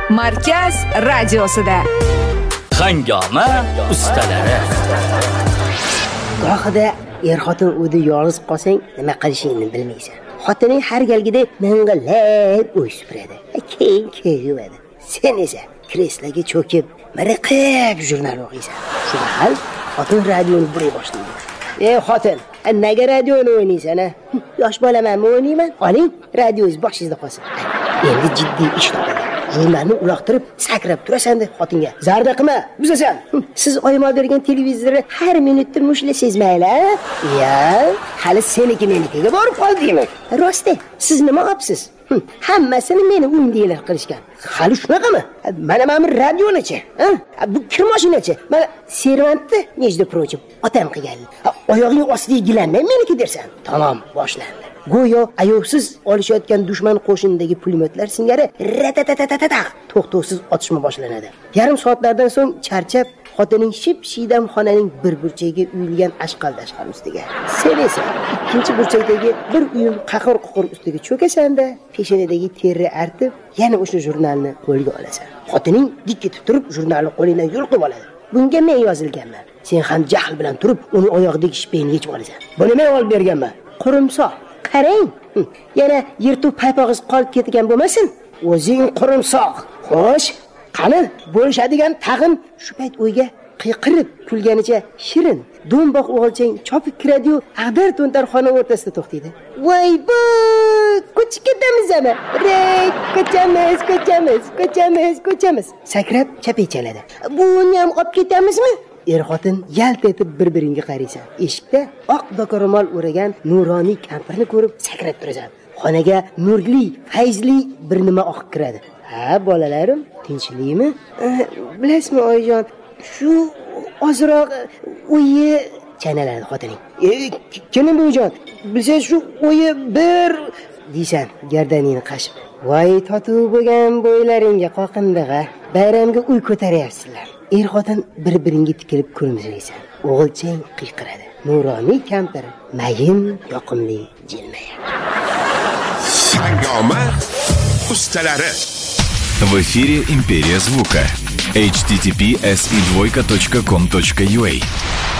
Markaz radiosida. Hangoma ustalari. Gohida er-xotin uyda yolg'iz qolsang, nima qilishingni bilmaysan. Xotining har galgidek ming'illab uy supuradi. Keyin keladi. Sen esa kresloga cho'kib, miriqib jurnal o'qiysan. Shu mahal xotin radioni buray boshlaydi. Ey xotin, nega radioni o'ynaysan? Yosh bolamanmi o'ynayman? Oling, radioingiz boshingizda qolsin. Endi jiddiy ish topadi. Jurnalni uloqtirib, sakrab turasan deb xotinga. Zarda qilma, buzasan. Siz oyim bergan televizorni har minutda mushla sezmaylar. Ya, hali seniki menikiga borib qoldingmi? Rosti, siz nima qilibsiz? Hammasini meni uyimdagilar qilishgan. Hali shunaqami? Mana radionachi, bu kir mashinachi. Mana servantni nejda prochib otam qilgan. Oyog'ing ostiga gilanmay meniki dersan. Tamom, boshlandi. Go'yo ayovsiz olishayotgan dushman qo'shinidagi pulemyotlar singari ratatatatata to'xtovsiz otishma boshlanadi. Yarim soatlardan so'ng charchab xotining ship-shidam xonaning bir burchagiga uyilgan ashqal-dashqal ustiga. Sen esa ikkinchi burchakdagi bir uyum qaqir-ququr ustiga cho'kasan-da, peshonadagi terni artib, yana o'sha jurnalni qo'lga olasan. Xotining dik etib turib jurnalni qo'lingdan yulqib oladi. Bunga men yozilganman. Sen ham jahl bilan turib, uni oyog'idagi shipeni yechib olasan. Buni men olib berganman. Qurumsoq. Qarang, yana yirtuv paypog'iz qolib ketgan bo'lmasin? O'zing qurumsoq. Xo'sh, qani bo'lishadigan tag'in shu payt o'yga qiyqirib kulganicha shirin do'mboq o'g'ilchang chopib kiradi-yu, ag'dar to'ntar xona o'rtasida to'xtaydi. Voy bu, ko'chib ketamizmi? Rek, ko'chamiz. Sakrab chapechaladi. Buni ham olib ketamizmi? Er-xotin yalt etib bir-biringga qaraysan. Eshikda oq dokoromol o'ragan nuroniy kampirni ko'rib sakrab turasan. Xonaga nurli, fayzli bir nima oqib kiradi. Ha, bolalarim, tinchlikmi? Bilasizmi, oyijon, shu ozroq o'yi chanaladi xotining. Keling buvijon, bilsangiz shu o'yi bir deysan, gardaningni qashib. Voy, totuv bo'lgan bo'ylaringga qoqindiga, bayramga uy ko'taryapsizlar. Er-xotin bir-biringga tikilib kulimsiraysan. O'g'ilchang qiyqiradi. Nuroniy kampir mayin yoqimli jilmayadi. Hangoma ustalari. В эфире Империя звука. https://com.ua